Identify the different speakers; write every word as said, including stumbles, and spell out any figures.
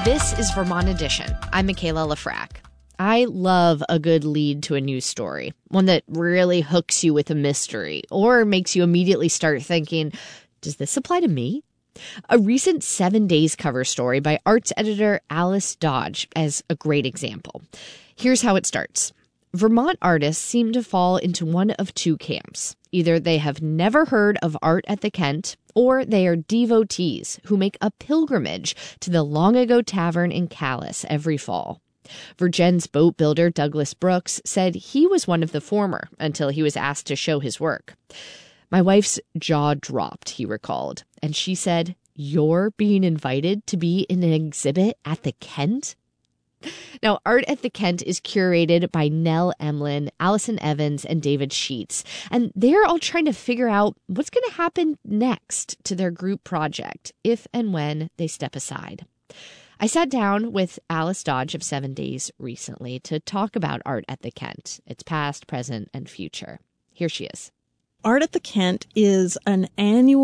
Speaker 1: This is Vermont Edition. I'm Michaela Lafrac. I love a good lead to a news story, one that really hooks you with a mystery or makes you immediately start thinking, does this apply to me? A recent Seven Days cover story by arts editor Alice Dodge as a great example. Here's how it starts. Vermont artists seem to fall into one of two camps. Either they have never heard of Art at the Kent, or they are devotees who make a pilgrimage to the Long Ago Tavern in Calais every fall. Virgin's boat builder Douglas Brooks said he was one of the former until he was asked to show his work. My wife's jaw dropped, he recalled, and she said, "You're being invited to be in an exhibit at the Kent?" Now, Art at the Kent is curated by Nell Emlin, Allison Evans, and David Sheets, and they're all trying to figure out what's going to happen next to their group project, if and when they step aside. I sat down with Alice Dodge of Seven Days recently to talk about Art at the Kent, its past, present, and future. Here she is.
Speaker 2: Art at the Kent is an annual